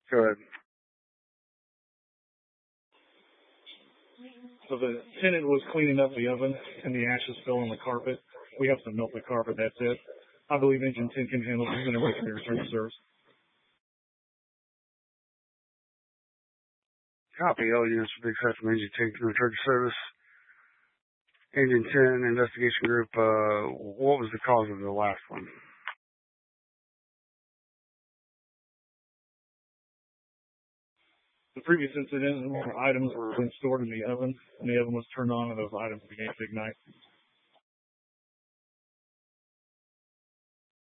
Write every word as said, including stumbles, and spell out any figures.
Go ahead. So the tenant was cleaning up the oven, and the ashes fell on the carpet. We have to melt the carpet, that's it. I believe Engine ten can handle this whenever it's return to service. Copy. All units will be accepted from Engine ten can return to service. Engine ten investigation group, uh, what was the cause of the last one? The previous incident, items were being stored in the oven, and the oven was turned on, and those items began to ignite.